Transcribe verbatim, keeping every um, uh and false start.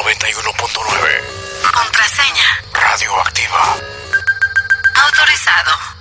noventa y uno punto nueve. Contraseña. Radioactiva. Autorizado.